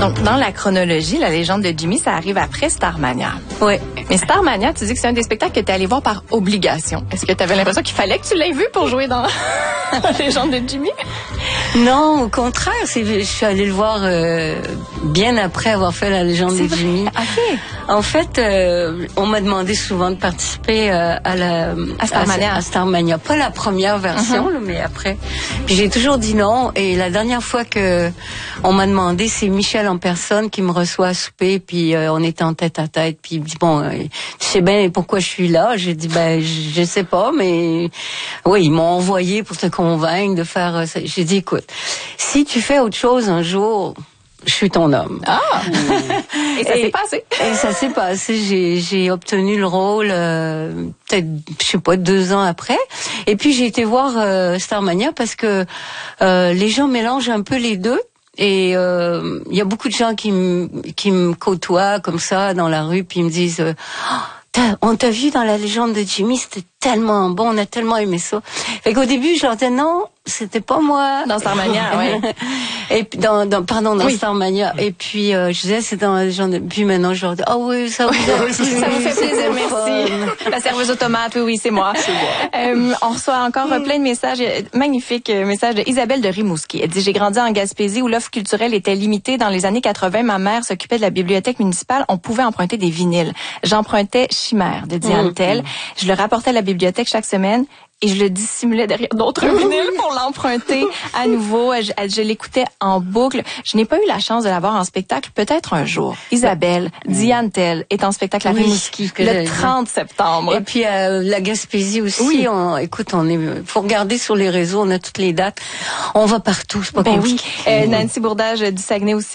Donc, dans la chronologie, la légende de Jimmy, ça arrive après Starmania. Oui. Mais Starmania, tu dis que c'est un des spectacles que tu es allé voir par obligation. Est-ce que tu avais l'impression qu'il fallait que tu l'aies vu pour jouer dans la légende de Jimmy? Non, au contraire, je suis allée le voir bien après avoir fait la légende de Jimmy. OK. En fait, on m'a demandé souvent de participer à Starmania. À Starmania. Pas la première version, là, mais après. Puis j'ai toujours dit non. Et la dernière fois que on m'a demandé, c'est Michel en personne qui me reçoit à souper. Puis on était en tête à tête. Puis il me dit, bon, tu sais bien pourquoi je suis là. J'ai dit, ben, je sais pas, mais oui, ils m'ont envoyé pour te convaincre de faire ça. J'ai dit, écoute, si tu fais autre chose un jour, je suis ton homme. Ah! Et ça s'est passé. Et ça s'est passé. J'ai obtenu le rôle peut-être, je sais pas, 2 ans après. Et puis j'ai été voir Starmania parce que les gens mélangent un peu les deux. Et il y a beaucoup de gens qui me côtoient comme ça dans la rue, puis ils me disent on t'a vu dans la légende de Jimmy, c'était tellement bon, on a tellement aimé ça. Fait qu'au début, je leur disais non, c'était pas moi. Dans Starmania, oui. Et puis dans Starmania. Et puis je disais c'est dans la légende de... Puis maintenant je leur dis oui, ça vous fait plaisir, merci. La serveuse automate, oui, c'est moi. On reçoit encore plein de messages, magnifiques messages de Isabelle de Rimouski. Elle dit, j'ai grandi en Gaspésie où l'offre culturelle était limitée. Dans les années 80, ma mère s'occupait de la bibliothèque municipale. On pouvait emprunter des vinyles. J'empruntais Chimère de Diane Tell. Je le rapportais à la bibliothèque chaque semaine. Et je le dissimulais derrière d'autres vinyles pour l'emprunter à nouveau. Je l'écoutais en boucle. Je n'ai pas eu la chance de la voir en spectacle, peut-être un jour. Isabelle, Diane Tell est en spectacle à Rimouski le 30 septembre. Et puis la Gaspésie aussi. Faut regarder sur les réseaux, on a toutes les dates. On va partout, c'est pas compliqué. Nancy Bourdage du Saguenay aussi.